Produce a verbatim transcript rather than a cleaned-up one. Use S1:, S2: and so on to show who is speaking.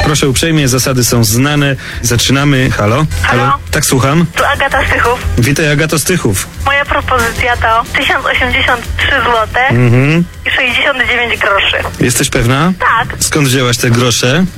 S1: Proszę uprzejmie, zasady są znane. Zaczynamy. Halo?
S2: Halo?
S1: Tak, słucham.
S2: Tu Agata Stychów.
S1: Witaj, Agato Stychów.
S2: Moja propozycja to tysiąc osiemdziesiąt trzy złote
S1: Mhm.
S2: i sześćdziesiąt dziewięć groszy.
S1: Jesteś pewna?
S2: Tak.
S1: Skąd wzięłaś te grosze?